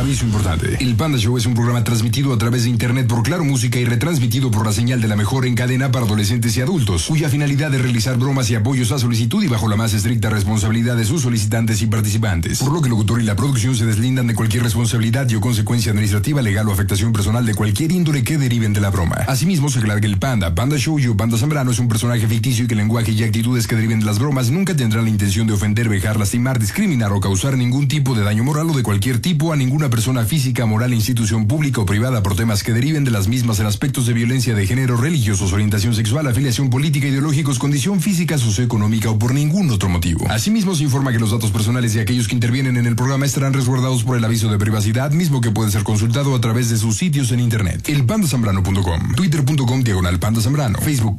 Aviso importante. El Panda Show es un programa transmitido a través de internet por Claro Música y retransmitido por la señal de la mejor en cadena para adolescentes y adultos, cuya finalidad es realizar bromas y apoyos a solicitud y bajo la más estricta responsabilidad de sus solicitantes y participantes. Por lo que el locutor y la producción se deslindan de cualquier responsabilidad y o consecuencia administrativa, legal o afectación personal de cualquier índole que deriven de la broma. Asimismo, se aclara que el Panda Show y Panda Zambrano es un personaje ficticio y que el lenguaje y actitudes que deriven de las bromas nunca tendrán la intención de ofender, vejar, lastimar, discriminar o causar ningún tipo de daño moral o de cualquier tipo a ninguna persona física, moral, institución pública o privada por temas que deriven de las mismas en aspectos de violencia de género, religiosos, orientación sexual, afiliación política, ideológicos, condición física, socioeconómica o por ningún otro motivo. Asimismo, se informa que los datos personales de aquellos que intervienen en el programa estarán resguardados por el aviso de privacidad, mismo que puede ser consultado a través de sus sitios en internet. elpandasambrano.com, twitter.com/pandazambrano,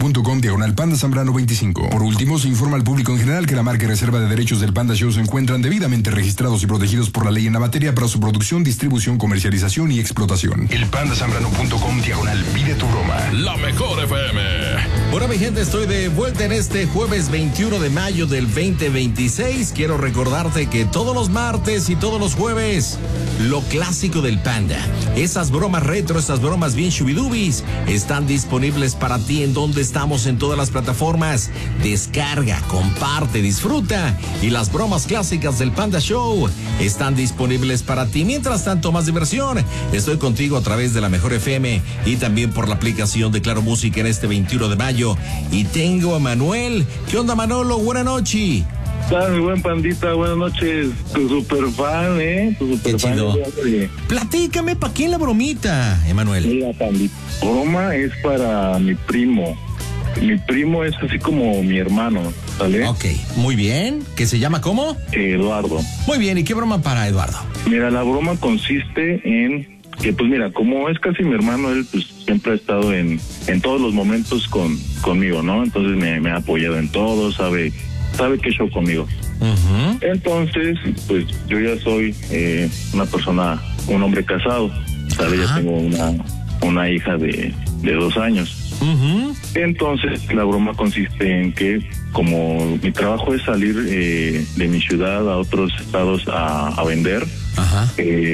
facebook.com/pandazambrano25. Por último, se informa al público en general que la marca y reserva de derechos del Panda Show se encuentran debidamente registrados y protegidos por la ley en la materia para su producción, distribución, comercialización y explotación. elpandasambrano.com/pide tu broma. La mejor FM. Bueno, mi gente, estoy de vuelta en este jueves 21 de mayo del 2026. Quiero recordarte que todos los martes y todos los jueves, lo clásico del Panda, esas bromas retro, esas bromas bien shubidubis, están disponibles para ti. ¿En donde estamos? En todas las plataformas. Descarga, comparte, disfruta. Y las bromas clásicas del Panda Show están disponibles para ti. Mientras tanto, más diversión. Estoy contigo a través de la Mejor FM y también por la aplicación de Claro Música en este 21 de mayo. Y tengo a Manuel. ¿Qué onda, Manolo? Buenas noches. Claro, mi buen Pandita, buenas noches. Tu super fan, Tu super Qué fan. chido. Platícame, ¿para quién la bromita, Emanuel? Mira, Pandita, broma es para mi primo. Mi primo es así como mi hermano, ¿sale? Ok, muy bien. ¿Que se llama cómo? Eduardo. Muy bien, ¿y qué broma para Eduardo? Mira, la broma consiste en que, pues mira, como es casi mi hermano, él pues siempre ha estado en todos los momentos conmigo, ¿no? Entonces me ha apoyado en todo, sabe qué show conmigo. Uh-huh. Entonces, pues yo ya soy una persona, un hombre casado, ¿sale? Ya tengo una hija de 2 años. Uh-huh. Entonces, la broma consiste en que, como mi trabajo es salir de mi ciudad a otros estados a vender, Ajá.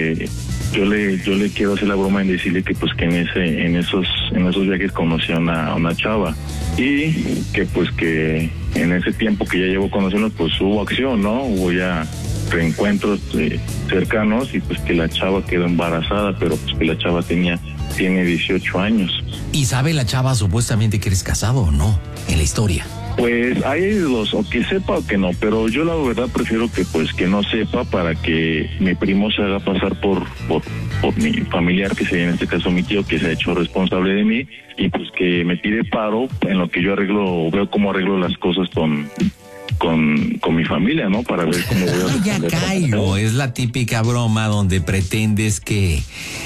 yo le quiero hacer la broma en decirle que pues que en esos viajes conocí a una chava y que pues que en ese tiempo que ya llevo conociendo pues hubo acción, ¿no? Hubo ya reencuentros cercanos y pues que la chava quedó embarazada, pero pues que la chava tiene 18 años. ¿Y sabe la chava supuestamente que eres casado o no en la historia? Pues hay dos, o que sepa o que no, pero yo la verdad prefiero que pues que no sepa para que mi primo se haga pasar por mi familiar, que sería en este caso mi tío, que se ha hecho responsable de mí, y pues que me pide paro en lo que yo veo cómo arreglo las cosas con mi familia, ¿no? Para ver cómo voy a Ya caigo, es la típica broma donde pretendes que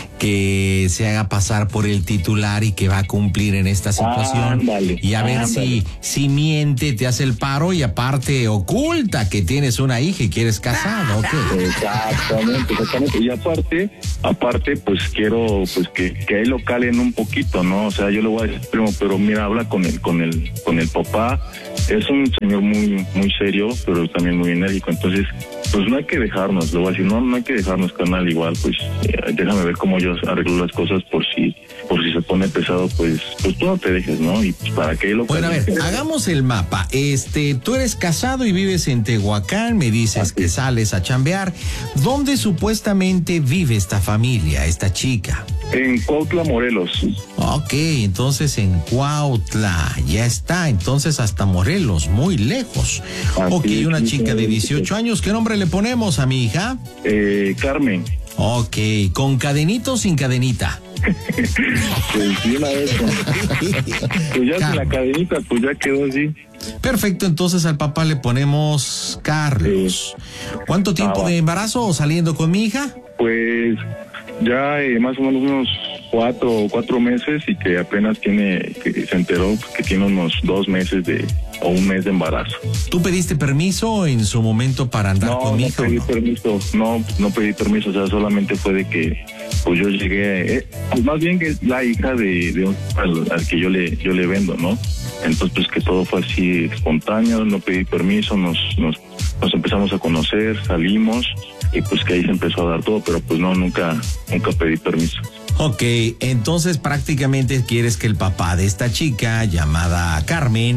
se haga pasar por el titular y que va a cumplir en esta situación. Ándale, y a ver si miente, te hace el paro y aparte oculta que tienes una hija y que eres casado, ¿ok? Exactamente. Y aparte, pues quiero pues que ahí lo calen un poquito, ¿no? O sea, yo le voy a decir, primo, pero mira, habla con el papá. Es un señor muy serio, pero también muy enérgico. Entonces, pues no hay que dejarnos, le voy a decir, no hay que dejarnos, carnal, igual, pues déjame ver cómo yo arreglo las cosas por si se pone pesado, pues tú no te dejes, ¿no? Y pues para que lo... Bueno, a ver, hagamos el mapa. Tú eres casado y vives en Tehuacán, me dices que sales a chambear. ¿Dónde supuestamente vive esta familia, esta chica? En Cuautla, Morelos. Ok, entonces en Cuautla, ya está, entonces hasta Morelos, muy lejos. Ok, una chica de 18 años, ¿qué nombre le ponemos a mi hija? Carmen. Ok, ¿con cadenita o sin cadenita? Pues sí, una vez. Pues ya sin la cadenita, pues ya quedó así. Perfecto, entonces al papá le ponemos Carlos. ¿Cuánto tiempo de embarazo o saliendo con mi hija? Pues ya más o menos unos 4 meses y que apenas que se enteró que tiene unos 2 meses o 1 mes de embarazo. ¿Tú pediste permiso en su momento para andar con mi hija? No pedí permiso, no pedí permiso, o sea, solamente fue de que pues yo llegué, pues más bien que es la hija de al que yo le vendo, ¿no? Entonces pues que todo fue así espontáneo, no pedí permiso, nos empezamos a conocer, salimos y pues que ahí se empezó a dar todo, pero pues no, nunca pedí permiso. Ok, entonces prácticamente quieres que el papá de esta chica llamada Carmen,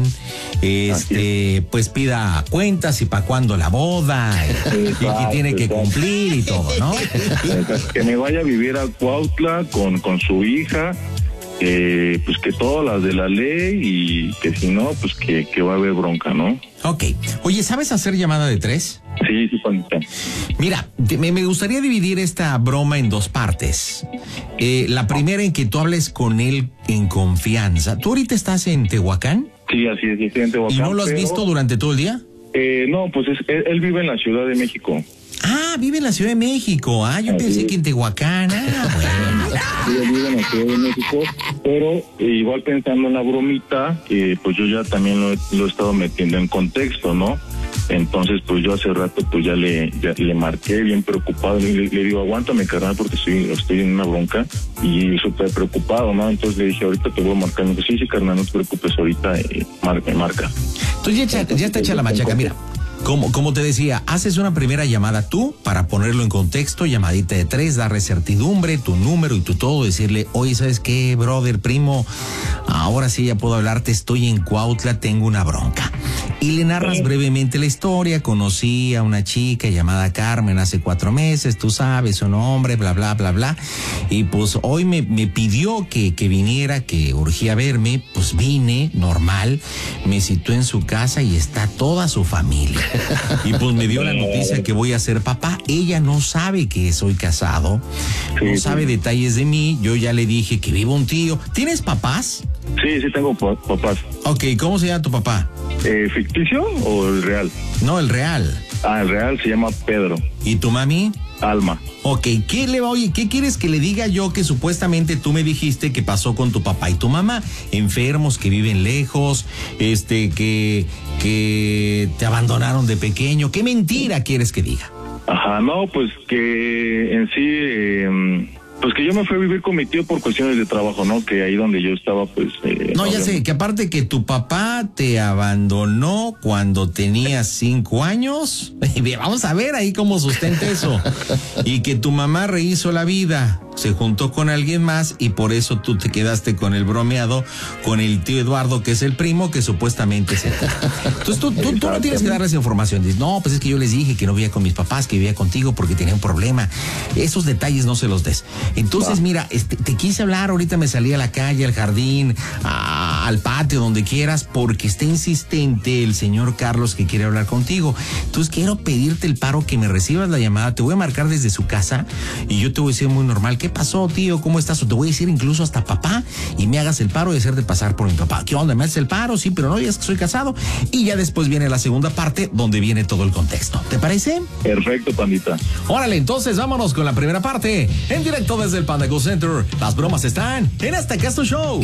pues pida cuentas y para cuándo la boda, y que tiene que cumplir y todo, ¿no? Que me vaya a vivir a Cuautla con su hija, pues que todas las de la ley, y que si no, pues que va a haber bronca, ¿no? Ok, oye, ¿sabes hacer llamada de 3? Sí, pandita. Mira, me gustaría dividir esta broma en 2 partes. La primera en que tú hables con él en confianza. ¿Tú ahorita estás en Tehuacán? Sí, así es, estoy en Tehuacán. ¿Y no lo has visto durante todo el día? No, pues él vive en la Ciudad de México. Ah, vive en la Ciudad de México. Yo pensé que en Tehuacán. Bueno. Sí, él vive en la Ciudad de México, pero igual pensando en la bromita, pues yo ya también lo he estado metiendo en contexto, ¿no? Entonces, pues yo hace rato pues ya le marqué bien preocupado, le digo, aguántame, carnal, porque estoy en una bronca, y súper preocupado, ¿no? Entonces le dije, ahorita te voy a marcar. Me dijo, sí, carnal, no te preocupes, ahorita marca. Entonces ya está hecha la machaca, mira. Como te decía, haces una primera llamada tú para ponerlo en contexto, llamadita de 3, darle certidumbre, tu número y tu todo, decirle, oye, ¿sabes qué, brother, primo? Ahora sí ya puedo hablarte, estoy en Cuautla, tengo una bronca. Y le narras brevemente la historia. Conocí a una chica llamada Carmen hace 4 meses, tú sabes, su nombre, bla, bla, bla, bla. Y pues hoy me pidió que viniera, que urgía verme, pues vine, normal, me citó en su casa y está toda su familia. Y pues me dio la noticia que voy a ser papá. Ella no sabe que soy casado, no sabe detalles de mí. Yo ya le dije que vivo un tío. ¿Tienes papás? Sí, tengo papás. Ok, ¿cómo se llama tu papá? ¿Ficticio o el real? No, el real. El real se llama Pedro. ¿Y tu mami? Alma. Ok, ¿qué quieres que le diga yo que supuestamente tú me dijiste que pasó con tu papá y tu mamá? Enfermos, que viven lejos, que te abandonaron de pequeño. ¿Qué mentira quieres que diga? Ajá, no, pues que en sí, pues que yo me fui a vivir con mi tío por cuestiones de trabajo, ¿no? Que ahí donde yo estaba, pues... No, ya sé, que aparte que tu papá te abandonó cuando tenías 5 años, vamos a ver ahí cómo sustenta eso, y que tu mamá rehizo la vida, se juntó con alguien más y por eso tú te quedaste con el bromeado, con el tío Eduardo, que es el primo, que supuestamente es el... Entonces tú no tienes que darles información. Dices, no, pues es que yo les dije que no vivía con mis papás, que vivía contigo porque tenía un problema. Esos detalles no se los des. Entonces, mira, te quise hablar, ahorita me salí a la calle, al jardín, al patio, donde quieras, porque está insistente el señor Carlos que quiere hablar contigo. Entonces quiero pedirte el paro que me recibas la llamada, te voy a marcar desde su casa y yo te voy a decir muy normal, ¿qué pasó, tío? ¿Cómo estás? O te voy a decir incluso hasta papá y me hagas el paro de hacerte pasar por mi papá. ¿Qué onda? ¿Me haces el paro? Sí, pero no digas que soy casado. Y ya después viene la segunda parte donde viene todo el contexto. ¿Te parece? Perfecto, pandita. Órale, entonces vámonos con la primera parte. En directo desde el Panda Go Center. Las bromas están en Hasta Acá Es Tu Show.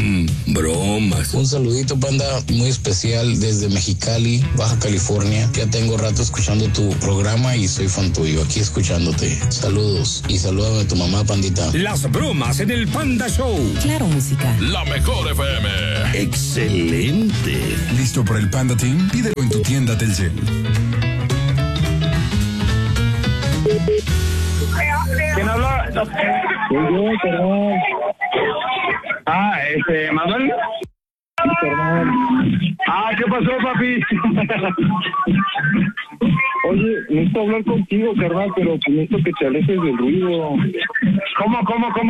Bromas. Un saludito, Panda, muy especial desde Mexicali, Baja California. Ya tengo rato escuchando tu programa y soy fan tuyo, aquí escuchándote. Saludos y salúdame a tu mamá, Pandita. Las bromas en el Panda Show. Claro, música. La mejor FM. Excelente. ¿Listo para el Panda Team? Pídelo en tu tienda Telcel. ¿Quién habla? Soy yo, perdón. ¿Manuel? Sí, perdón. ¿Qué pasó, papi? Oye, necesito hablar contigo, carnal, pero necesito que te alejes del ruido. ¿Cómo?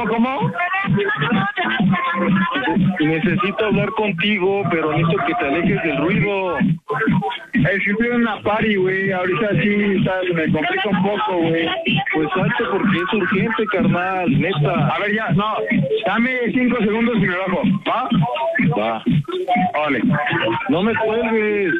Necesito hablar contigo, pero necesito que te alejes del ruido. Estoy en una party, güey. Ahorita sí me complica un poco, güey. Pues salte porque es urgente, carnal, neta. A ver, ya, no. Dame 5 segundos y me bajo. ¿Va? Va. Vale. No me cuelgues.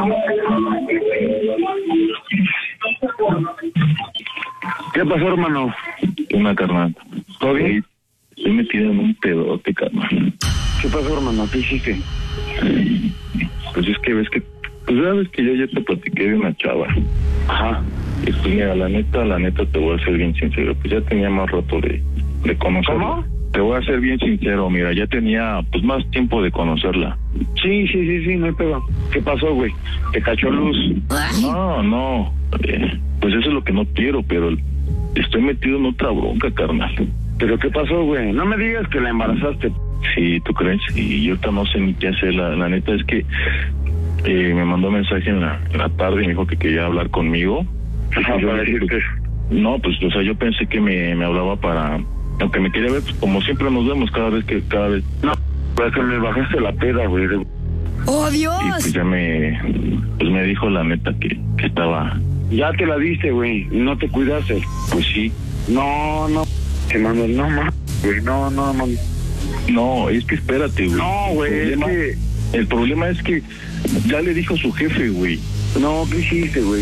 ¿Qué pasó, hermano? Una, carnal. ¿Todo bien? Estoy metido en un pedote, carnal. ¿Qué pasó, hermano? ¿Qué hiciste? Pues es que ves que... Pues sabes que yo ya te platiqué de una chava. Ajá. Y pues mira, la neta te voy a ser bien sincero. Pues ya tenía más rato de conocerla. ¿Cómo? te voy a ser bien sincero, mira, ya tenía pues más tiempo de conocerla. Sí, no hay pedo. ¿Qué pasó, güey? ¿Te cachó luz? No, pues eso es lo que no quiero, pero estoy metido en otra bronca, carnal. ¿Pero qué pasó, güey? No me digas que la embarazaste. Sí, ¿tú crees? Y yo ahorita no sé ni qué hacer, la neta es que me mandó mensaje en la tarde y me dijo que quería hablar conmigo. Ajá, para decirte. No, pues, o sea, yo pensé que me hablaba para... Aunque me quería ver, pues, como siempre nos vemos cada vez. No, pues que me bajaste la peda, güey. ¡Oh, Dios! Y pues ya me dijo la neta que estaba... Ya te la diste, güey, no te cuidaste. Pues sí. No, Manuel, no, güey, no, mami. No, es que espérate, güey. No, güey, el problema es que ya le dijo su jefe, güey. No, ¿qué hiciste, güey?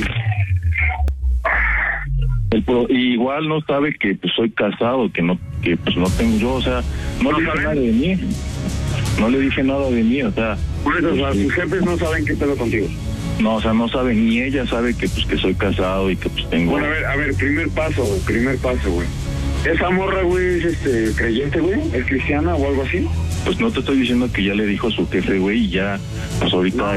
Y igual no sabe que pues soy casado, que pues no tengo yo, o sea, no le dije nada de mí. No le dije nada de mí, o sea. Por eso, o sea, sus jefes no saben qué pedo contigo. No, o sea, no sabe, ni ella sabe que pues que soy casado y que pues tengo... Bueno, a ver, primer paso, güey. ¿Esa morra, güey, es creyente, güey? ¿Es cristiana o algo así? Pues no te estoy diciendo que ya le dijo a su jefe, güey, y ya, pues ahorita...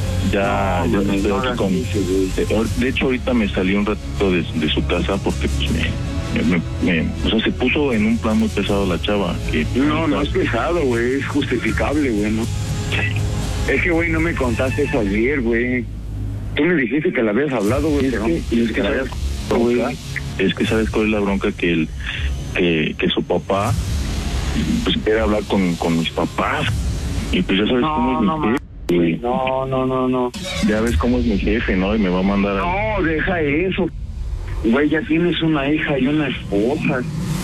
De hecho, ahorita me salí un ratito de su casa porque pues o sea, se puso en un plan muy pesado la chava. No es pesado, güey, es justificable, güey, ¿no? Es que, güey, no me contaste eso ayer, güey. Tú me dijiste que la habías hablado, güey. Es que sabes cuál es la bronca, que su papá pues quiere hablar con mis papás. Y pues ya sabes cómo es mi jefe. No. Ya ves cómo es mi jefe, ¿no? Y me va a mandar No, deja eso. Güey, ya tienes una hija y una esposa.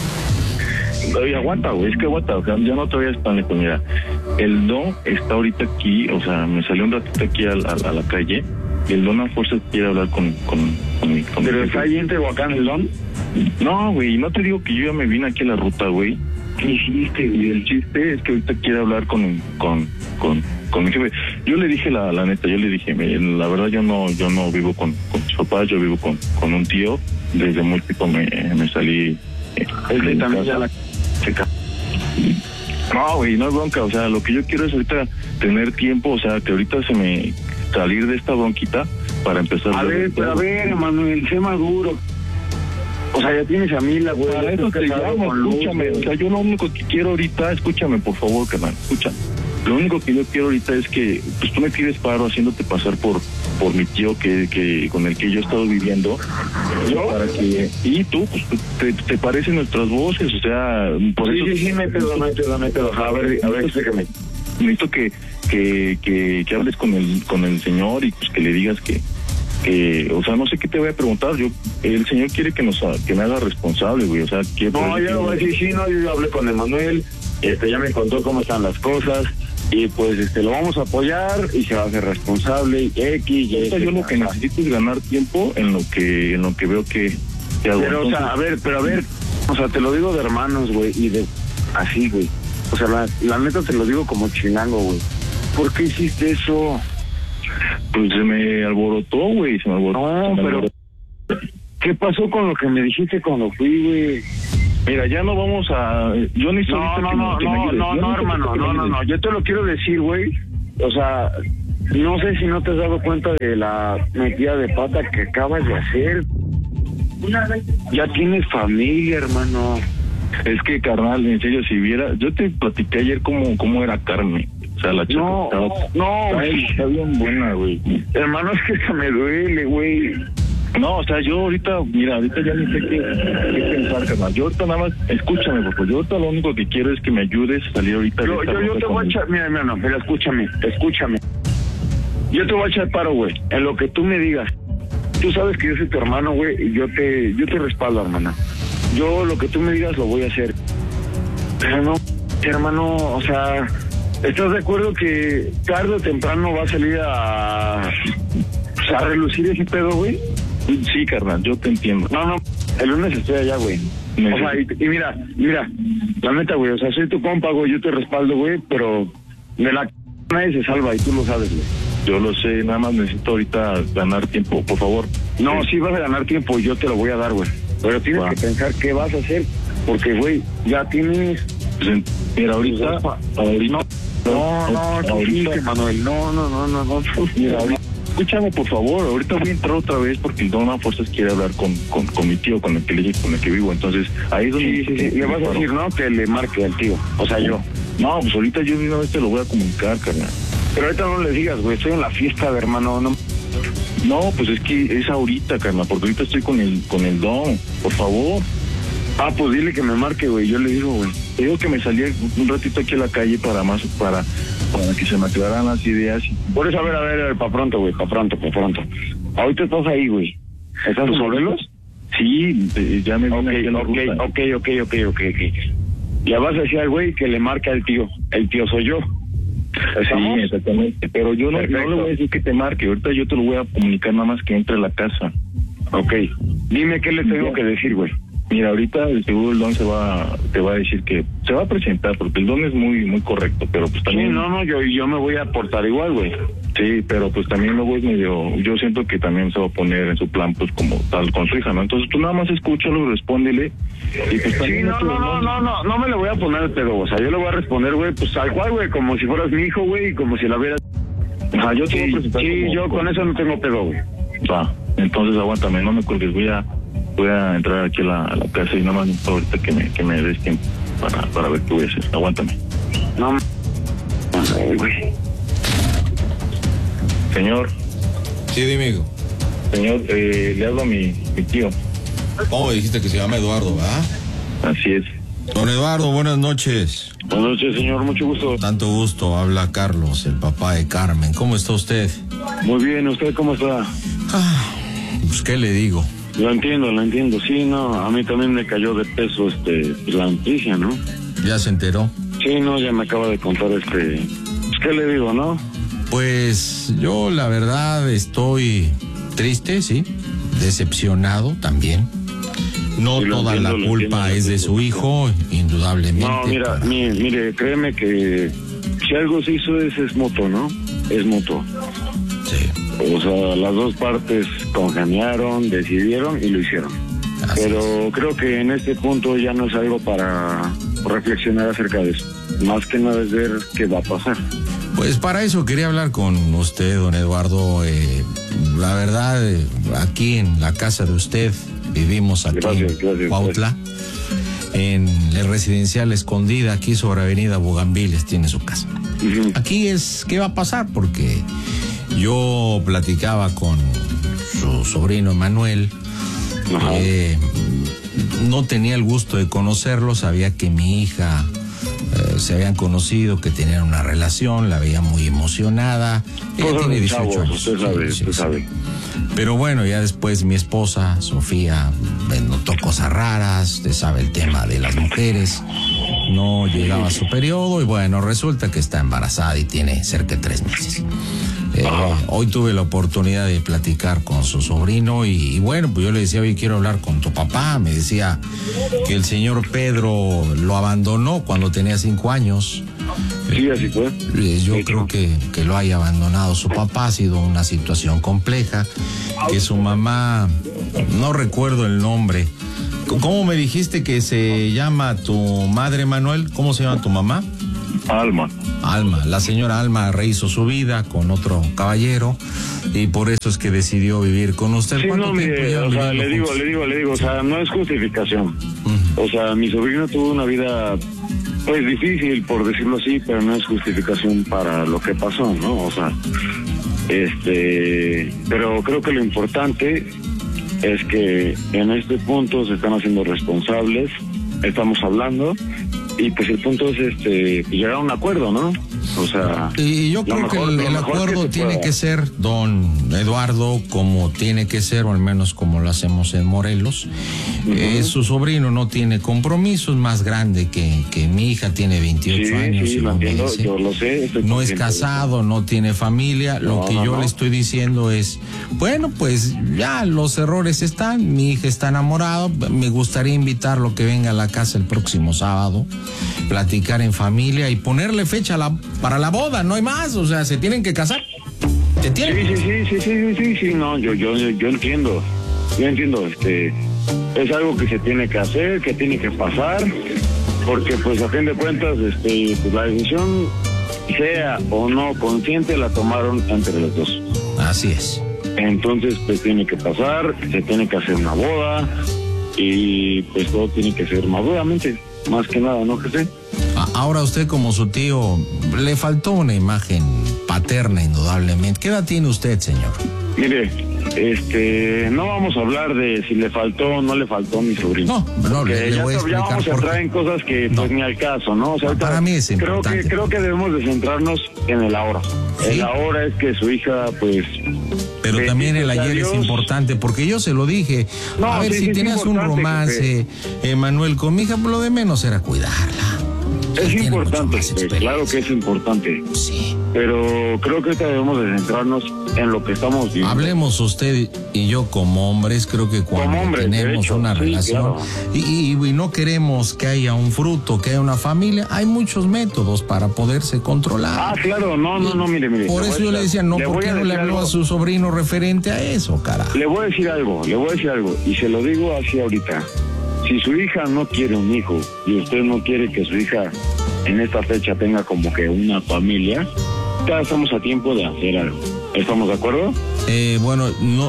Oye, aguanta, güey, es que aguanta, o sea, ya no te vayas tan lejos. Mira, el Don está ahorita aquí, o sea, me salió un ratito aquí a la calle, y el Don a fuerza quiere hablar con mi ¿Pero está ahí en Tehuacán el Don? No, güey, no te digo que yo ya me vine aquí a la ruta, güey. ¿Qué hiciste, güey? Y el chiste es que ahorita quiere hablar con mi jefe. Yo le dije la neta, yo le dije, la verdad yo no vivo con mis papás, yo vivo con un tío. Desde muy chico me salí de también ya la checa. No, güey, no es bronca, o sea, lo que yo quiero es ahorita tener tiempo, o sea, que ahorita se me salir de esta bronquita para empezar. A ver, Manuel, sé maduro. O sea, ya tienes a Mila, güey. Para eso te llamo, escúchame. O sea, yo lo único que quiero ahorita, escúchame, por favor, carnal, escúchame. Lo único que yo quiero ahorita es que pues tú me pides paro haciéndote pasar por mi tío que con el que yo he estado viviendo. ¿Yo? Para que... Y tú, pues te parecen nuestras voces, o sea, por eso... Sí, me pedo. A ver, explícame. Necesito que hables con el señor y pues que le digas que o sea, no sé qué te voy a preguntar. El señor quiere que me haga responsable, güey, o sea, no, ya lo voy a decir, yo ya hablé con Emanuel, ya me contó cómo están las cosas, y pues lo vamos a apoyar y se va a hacer responsable, yo lo que necesito es ganar tiempo en lo que veo que hago. Pero, entonces... o sea, a ver, o sea, te lo digo de hermanos, güey, y de así, güey. O sea, la neta te lo digo como chinango, güey. ¿Por qué hiciste eso? Pues se me alborotó, güey, No, pero ¿qué pasó con lo que me dijiste cuando fui, güey? Mira, ya no vamos a... Yo ni soy... No, hermano, no. Yo te lo quiero decir, güey. O sea, no sé si no te has dado cuenta de la metida de pata que acabas de hacer. Ya tienes familia, hermano. Es que, carnal, en serio, si viera... Yo te platiqué ayer cómo era Carmen. O sea, la chica está bien buena, güey. Hermano, es que eso me duele, güey. No, o sea, yo ahorita ya ni sé qué pensar, carnal. Yo ahorita nada más, escúchame, porque yo ahorita lo único que quiero es que me ayudes a salir ahorita. Yo te voy a echar, mira, pero escúchame. Yo te voy a echar paro, güey, en lo que tú me digas. Tú sabes que yo soy tu hermano, güey, y yo te respaldo, hermana. Yo lo que tú me digas lo voy a hacer. Pero no, hermano, o sea, ¿estás de acuerdo que tarde o temprano va a salir a relucir ese pedo, güey? Sí, carnal, yo te entiendo. No, el lunes estoy allá, güey. O sea, y mira, la neta, güey, o sea, soy tu compa, güey, yo te respaldo, güey, pero de la nadie se salva y tú lo sabes, güey. Yo lo sé, nada más necesito ahorita ganar tiempo, por favor. No, sí vas a ganar tiempo y yo te lo voy a dar, güey. Pero tienes que pensar qué vas a hacer, porque, güey, ya tienes Pues, mira, ahorita... No, Manuel, no. Mira, escúchame, por favor, ahorita voy a entrar otra vez porque el don a fuerzas quiere hablar con mi tío, con el que vivo, entonces ahí es donde... Sí, le vas a decir, ¿no? Que le marque al tío, o sea, yo. No, pues ahorita yo de una vez te lo voy a comunicar, carnal. Pero ahorita no le digas, güey, estoy en la fiesta de hermano, no. No, pues es que es ahorita, carnal, porque ahorita estoy con el don, por favor. Ah, pues dile que me marque, güey, yo le digo, güey. Te digo que me salí un ratito aquí a la calle para que se me aclararan las ideas. Por eso, a ver, pa' pronto, güey, pa' pronto. Ahorita estás ahí, güey. ¿Estás en Morelos? Sí, ya me vine aquí a la ruta. Ok. Ya vas a decir al güey que le marque al tío. El tío soy yo. ¿Estamos? Sí, exactamente. Pero yo no le voy a decir que te marque. Ahorita yo te lo voy a comunicar nada más que entre a la casa. Ok. Dime qué le tengo que decir, güey. Mira, ahorita seguro el don te va a decir que se va a presentar, porque el don es muy correcto, pero pues también... Sí, no, yo me voy a portar igual, güey. Sí, pero pues también luego es medio... Yo siento que también se va a poner en su plan, pues como tal, con su hija, ¿no? Entonces tú nada más escúchalo, respóndele, y pues también... Sí, no me le voy a poner el pedo, o sea, yo le voy a responder, güey, pues tal cual, güey, como si fueras mi hijo, güey, y como si la vieras... Ajá, yo te voy a presentar. Sí, yo con eso no tengo pedo, güey. Va, entonces aguántame, no me cuelgues, voy a entrar aquí a la casa y nada más ahorita que me des tiempo para ver qué voy a hacer. Aguántame. No, güey. Señor. Sí, dime, hijo. Señor, le hablo a mi tío. ¿Cómo dijiste que se llama Eduardo, verdad? Así es. Don Eduardo, buenas noches. Buenas noches, señor, mucho gusto. Tanto gusto, habla Carlos, el papá de Carmen. ¿Cómo está usted? Muy bien, ¿usted cómo está? Pues, ¿qué le digo? Lo entiendo, sí, no, a mí también me cayó de peso la noticia, ¿no? ¿Ya se enteró? Sí, no, ya me acaba de contar pues, ¿qué le digo, no? Pues yo la verdad estoy triste, sí, decepcionado también. No sí, toda la culpa es de su hijo, indudablemente. No, mira, mire, créeme que si algo se hizo es mutuo, ¿no? Es mutuo. Sí. O sea, las dos partes congeniaron, decidieron y lo hicieron. Pero creo que en este punto ya no es algo para reflexionar acerca de eso. Más que nada es ver qué va a pasar. Pues para eso quería hablar con usted, don Eduardo. La verdad, aquí en la casa de usted, vivimos aquí en Cuautla, en el residencial Escondida, aquí sobre Avenida Bugambiles, tiene su casa. Uh-huh. Aquí es, ¿qué va a pasar? Porque yo platicaba con su sobrino Manuel, no tenía el gusto de conocerlo, sabía que mi hija se habían conocido, que tenían una relación, la veía muy emocionada. Ella tiene 18 años. Usted sabe. Pero bueno, ya después mi esposa, Sofía, notó cosas raras, usted sabe el tema de las mujeres, no llegaba a su periodo y bueno, resulta que está embarazada y tiene cerca de 3 meses. Hoy tuve la oportunidad de platicar con su sobrino y bueno, pues yo le decía, oye, quiero hablar con tu papá. Me decía que el señor Pedro lo abandonó cuando tenía 5 años. Sí, así fue. Yo creo que lo haya abandonado su papá, ha sido una situación compleja, que su mamá, no recuerdo el nombre. ¿Cómo me dijiste que se llama tu madre, Manuel? ¿Cómo se llama tu mamá? Alma. La señora Alma rehizo su vida con otro caballero y por eso es que decidió vivir con usted. Sí, no, mire, o sea, le digo, o sea, no es justificación. Uh-huh. O sea, mi sobrino tuvo una vida, pues, difícil, por decirlo así, pero no es justificación para lo que pasó, ¿no? O sea, pero creo que lo importante es que en este punto se están haciendo responsables, estamos hablando, y pues el punto es llegar a un acuerdo, ¿no? O sea, y yo creo que el acuerdo tiene que ser, don Eduardo, como tiene que ser, o al menos como lo hacemos en Morelos. Uh-huh. Su sobrino no tiene compromisos, más grande que mi hija, tiene 28 años. Sí, lo entiendo, yo lo sé. No es casado, no tiene familia. Lo que yo le estoy diciendo es, bueno, pues ya los errores están, mi hija está enamorada, me gustaría invitarlo que venga a la casa el próximo sábado, platicar en familia y ponerle fecha para la boda, no hay más, o sea, se tienen que casar. ¿Te tienen? Sí, no, yo entiendo. Es algo que se tiene que hacer, que tiene que pasar. porque pues a fin de cuentas, pues la decisión, sea o no consciente, la tomaron entre los dos. Así es. Entonces, pues tiene que pasar, se tiene que hacer una boda y pues todo tiene que ser maduramente, más que nada, ¿no, José? Ahora usted como su tío, le faltó una imagen paterna indudablemente. ¿Qué edad tiene usted, señor? Mire, no vamos a hablar de si le faltó o no le faltó a mi sobrino. No, le voy a explicar. Ya vamos a entrar en cosas que pues ni al caso, ¿no? O sea, para mí es importante. Creo que debemos de centrarnos en el ahora. ¿Sí? El ahora es que su hija, pues... Pero también el ayer es importante, porque yo se lo dije. No, a ver, si tenías un romance, Manuel, con mi hija, lo de menos era cuidarla. Es importante, claro que es importante. Sí. Pero creo que debemos de centrarnos en lo que estamos viendo. Hablemos usted y yo como hombres, creo que cuando tenemos una relación, claro. y no queremos que haya un fruto, que haya una familia, hay muchos métodos para poderse controlar. Ah, claro, no, mire. Por eso yo le decía, ¿por qué no le habló a su sobrino referente a eso, carajo? Le voy a decir algo, y se lo digo así ahorita. Si su hija no quiere un hijo y usted no quiere que su hija en esta fecha tenga como que una familia, ya estamos a tiempo de hacer algo. ¿Estamos de acuerdo? Bueno,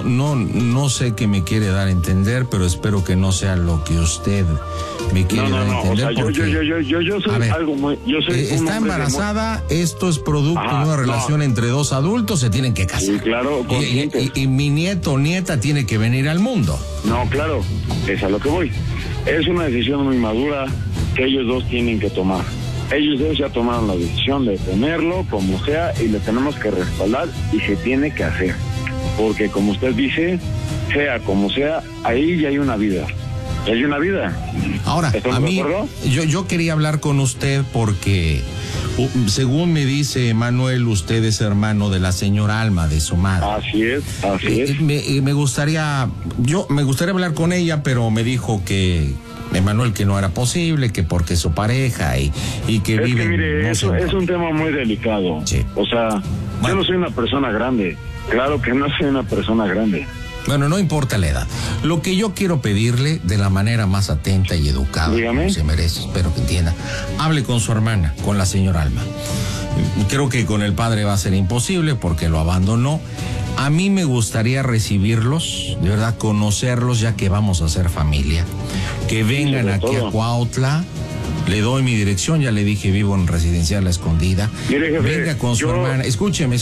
no sé qué me quiere dar a entender, pero espero que no sea lo que usted me quiere dar a entender. O sea, yo soy algo muy... está embarazada, esto es producto de una relación entre dos adultos, se tienen que casar. Sí, claro, y mi nieto o nieta tiene que venir al mundo. No, claro, es a lo que voy. Es una decisión muy madura que ellos dos tienen que tomar. Ellos dos ya tomaron la decisión de tenerlo como sea y le tenemos que respaldar y se tiene que hacer. Porque como usted dice, sea como sea, ahí ya hay una vida. Hay una vida. Ahora, a mí, yo quería hablar con usted porque, según me dice Manuel, usted es hermano de la señora Alma, de su madre. Así es. Me gustaría hablar con ella, pero me dijo que Manuel que no era posible, que porque su pareja y que vive... Es que mire, eso es un tema muy delicado. Sí. O sea, yo no soy una persona grande. Claro que no soy una persona grande. Bueno, no importa la edad. Lo que yo quiero pedirle de la manera más atenta y educada, como se merece, espero que entienda, hable con su hermana, con la señora Alma. Creo que con el padre va a ser imposible porque lo abandonó. A mí me gustaría recibirlos, de verdad, conocerlos, ya que vamos a ser familia. Que vengan aquí a Cuautla. Le doy mi dirección, ya le dije, vivo en Residencial La Escondida. Mire, jefe, venga con su hermana, escúcheme.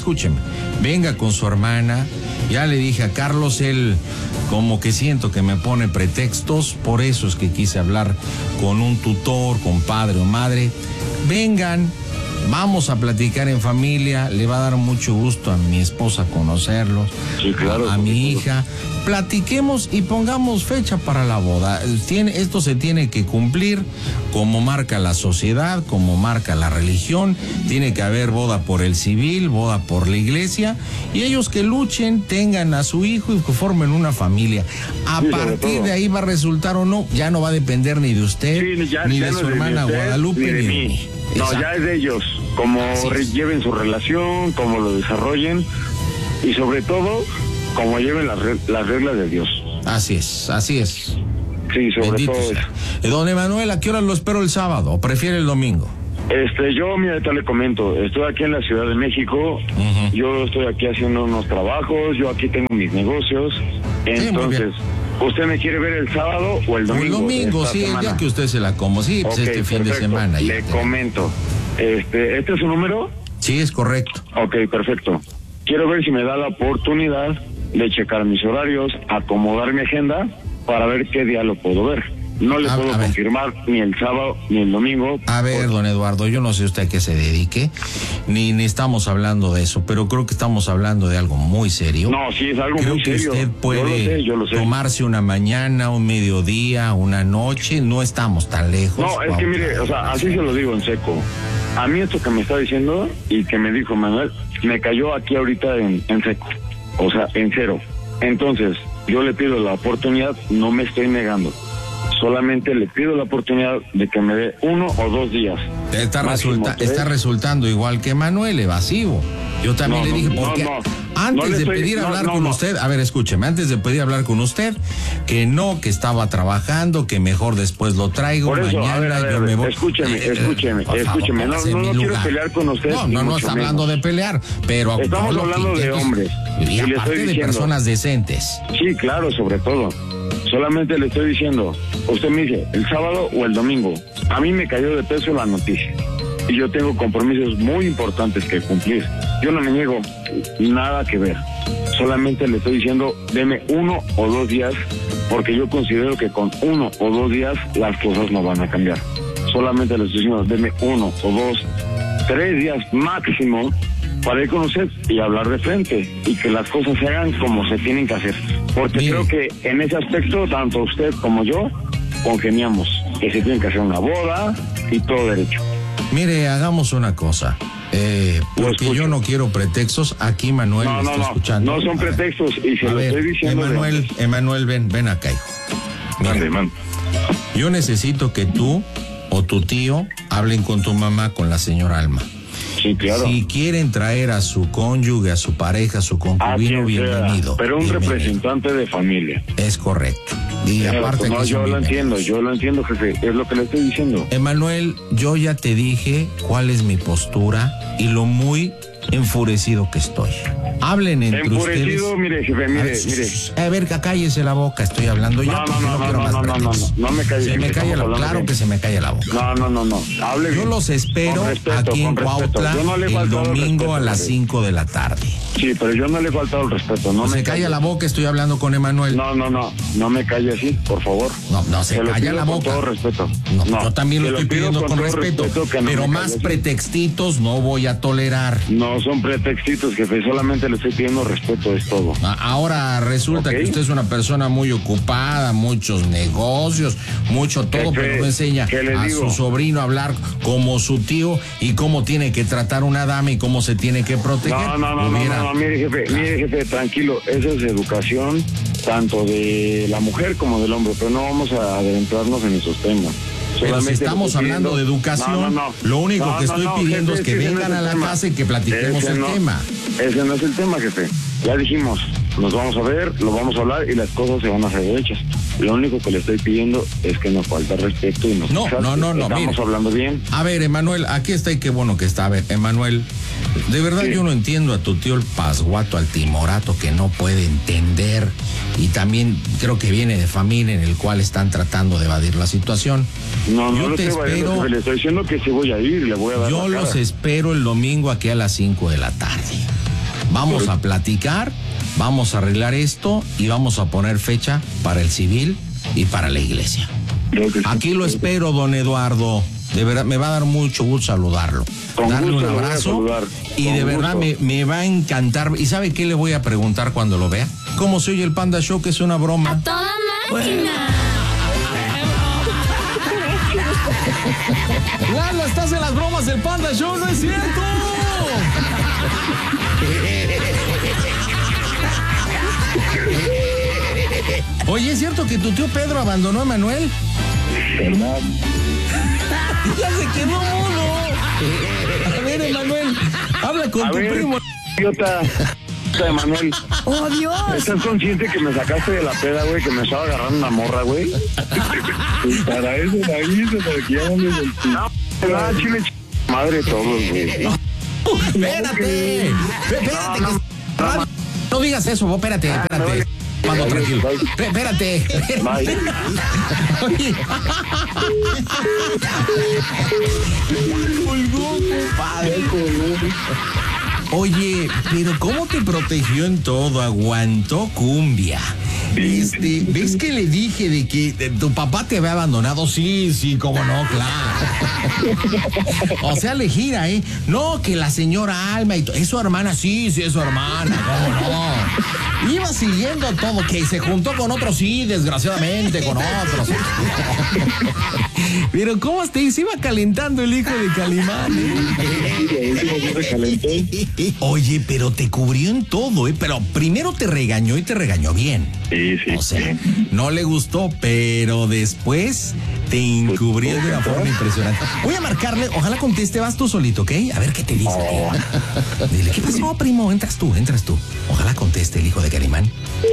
Venga con su hermana. Ya le dije a Carlos, él como que siento que me pone pretextos, por eso es que quise hablar con un tutor, con padre o madre. Vengan, vamos a platicar en familia, le va a dar mucho gusto a mi esposa conocerlos, sí, claro, a mi hija. Platiquemos y pongamos fecha para la boda. Esto se tiene que cumplir como marca la sociedad, como marca la religión. Tiene que haber boda por el civil, boda por la iglesia, y ellos que luchen, tengan a su hijo y que formen una familia. A partir de ahí va a resultar o no, ya no va a depender ni de usted, ni de su hermana Guadalupe, ni de mí. No, ya es de ellos, como lleven su relación, como lo desarrollen y sobre todo, como lleven las reglas de Dios. Así es. Sí, sobre bendito todo sea. Don Emanuel, ¿a qué hora lo espero el sábado o prefiere el domingo? Yo, mira, ahorita le comento, estoy aquí en la Ciudad de México, yo estoy aquí haciendo unos trabajos, yo aquí tengo mis negocios, entonces... ¿Usted me quiere ver el sábado o el domingo? O el domingo, sí, el día que usted se la como. Sí, pues okay, fin de semana. Le comento. ¿Este es su número? Sí, es correcto. Ok, perfecto. Quiero ver si me da la oportunidad de checar mis horarios, acomodar mi agenda para ver qué día lo puedo ver. No le puedo confirmar ni el sábado ni el domingo. A ver, don Eduardo, yo no sé usted a qué se dedique, ni estamos hablando de eso, pero creo que estamos hablando de algo muy serio. No, sí, es algo muy serio. Creo que usted puede tomarse una mañana, un mediodía, una noche, no estamos tan lejos. No, es que mire, o sea, así se lo digo en seco. A mí esto que me está diciendo y que me dijo Manuel, me cayó aquí ahorita en seco, o sea, en cero. Entonces, yo le pido la oportunidad, no me estoy negando. Solamente le pido la oportunidad de que me dé 1 o 2 días. Está resultando igual que Manuel, evasivo. Yo también le dije, ¿por qué? Antes de pedir hablar con usted, a ver, escúcheme, antes de pedir hablar con usted, que no, que estaba trabajando, que mejor después lo traigo, por eso, mañana a ver, yo me voy. Escúcheme. No quiero pelear con usted. No está hablando de pelear, pero estamos hablando de hombres. Y aparte de personas decentes. Sí, claro, sobre todo. Solamente le estoy diciendo, usted me dice, el sábado o el domingo. A mí me cayó de peso la noticia. Y yo tengo compromisos muy importantes que cumplir. Yo no me niego, nada que ver. Solamente le estoy diciendo, deme 1 o 2 días, porque yo considero que con 1 o 2 días las cosas no van a cambiar. Solamente le estoy diciendo, deme 1 o 2, 3 días máximo para ir con usted y hablar de frente y que las cosas se hagan como se tienen que hacer. Porque creo que en ese aspecto, tanto usted como yo, congeniamos que se tiene que hacer una boda y todo derecho. Mire, hagamos una cosa. Porque yo no quiero pretextos. Aquí Manuel me está escuchando. No son pretextos y se lo estoy diciendo. Emanuel, ven acá, hijo. Mira, yo necesito que tú o tu tío hablen con tu mamá, con la señora Alma. Sí, claro. Si quieren traer a su cónyuge, a su pareja, a su concubino, bienvenido. Pero un representante de familia. Es correcto. Y aparte no, yo lo entiendo, jefe, es lo que le estoy diciendo. Emanuel, yo ya te dije cuál es mi postura y lo muy enfurecido que estoy. Hablen entre ustedes. Enfurecido, mire, jefe, mire. A ver, cállese la boca, estoy hablando ya. No me calles. Se me calla la boca, claro que se me calla la boca. No. Hable bien. Yo los espero aquí en Cuautla el domingo a las 5 de la tarde. Sí, pero yo no le he faltado el respeto. No me calla la boca, estoy hablando con Emanuel. No me calle así, por favor. No, se calla la boca. Con todo respeto. No, yo también lo estoy pidiendo con respeto, pero más pretextitos no voy a tolerar. No son pretextitos, jefe, solamente le estoy pidiendo respeto, es todo. Ahora resulta que usted es una persona muy ocupada, muchos negocios, mucho todo, pero no enseña a su sobrino a hablar como su tío y cómo tiene que tratar una dama y cómo se tiene que proteger. No, mire jefe, tranquilo, esa es educación tanto de la mujer como del hombre, pero no vamos a adentrarnos en esos temas. Pero si estamos hablando de educación, lo único que estoy pidiendo es que vengan a la casa y que platiquemos el tema. Ese no es el tema, jefe. Ya dijimos, nos vamos a ver, lo vamos a hablar y las cosas se van a hacer hechas. Lo único que le estoy pidiendo es que nos falta respeto y no. Estamos hablando bien. A ver, Emanuel, aquí está y qué bueno que está. A ver, Emanuel, de verdad yo no entiendo a tu tío el pasguato, al timorato, que no puede entender, y también creo que viene de familia en el cual están tratando de evadir la situación. Yo te espero. Le estoy diciendo que si voy a ir, le voy a dar. Yo los espero el domingo aquí a las 5 de la tarde. Vamos a platicar, vamos a arreglar esto y vamos a poner fecha para el civil y para la iglesia. Aquí lo espero, don Eduardo. De verdad, me va a dar mucho gusto saludarlo. Darle un abrazo. Y de verdad me va a encantar. ¿Y sabe qué le voy a preguntar cuando lo vea? ¿Cómo se oye el Panda Show? Que es una broma. ¡A toda máquina! Lalo, estás en las bromas del Panda Show, ¿no es cierto? Oye, ¿es cierto que tu tío Pedro abandonó a Manuel? ¿Verdad? Ya se quedó mudo. A ver, Emanuel, habla con tu primo. Idiota de Manuel. ¡Oh, Dios! ¿Estás consciente que me sacaste de la peda, güey? Que me estaba agarrando una morra, güey. Y para eso la hice, para que ya no me sentí. Chile, madre todos, güey. Espérate. No digas eso, espérate. Mando, tranquilo. Espérate. Oye. Colgó, compadre. Oye, pero ¿cómo te protegió en todo? Aguantó cumbia. ¿Ves que le dije de que tu papá te había abandonado? Sí, cómo no, claro. O sea, le gira, ¿eh? No, que la señora Alma y es su hermana, sí, es su hermana, cómo no. Iba siguiendo todo, que se juntó con otros, sí, desgraciadamente, con otros. Pero ¿cómo se iba calentando el hijo de Calimán? Se calentó. Oye, pero te cubrió en todo, ¿eh? Pero primero te regañó y te regañó bien. Sí. O sea, no le gustó, pero después te encubrió de una forma impresionante. Voy a marcarle, ojalá conteste, vas tú solito, ¿ok? A ver qué te dice. Dile, ¿qué pasó, primo? Entras tú. Ojalá conteste el hijo de Calimán.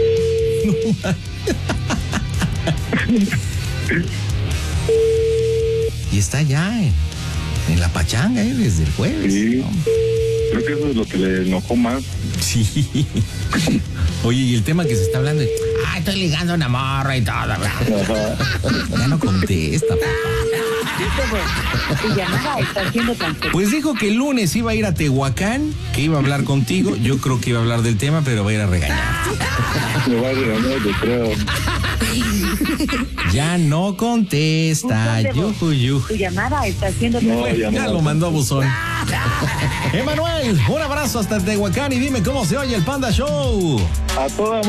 Y está ya en la pachanga, desde el jueves. Sí. ¿No? Creo que eso es lo que le enojó más. Sí. Oye, y el tema que se está hablando es, estoy ligando a una morra y todo. Ya no contesta, papá. Pues dijo que el lunes iba a ir a Tehuacán, que iba a hablar contigo. Yo creo que iba a hablar del tema, pero va a ir a regañar. Me va a regañar, yo creo. Ya no contesta. Tu llamada está siendo... No, ya lo mandó a buzón. Emanuel, un abrazo hasta Tehuacán y dime cómo se oye el Panda Show. A toda